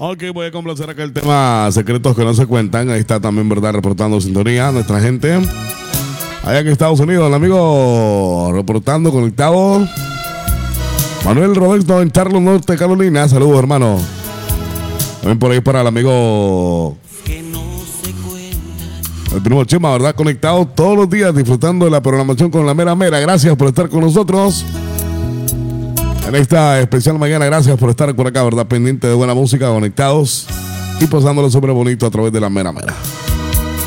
Ok, voy a complacer acá el tema Secretos que no se cuentan. Ahí está también, ¿verdad? Reportando sintonía nuestra gente. Allá en Estados Unidos, el amigo reportando, conectado. Manuel Roberto en Charlotte, Norte Carolina. Saludos, hermano. También por ahí para el amigo el primo Chema, ¿verdad? Conectado todos los días, disfrutando de la programación con la mera mera. Gracias por estar con nosotros en esta especial mañana. Gracias por estar por acá, ¿verdad? Pendiente de buena música, conectados y pasándolo súper bonito a través de la mera mera.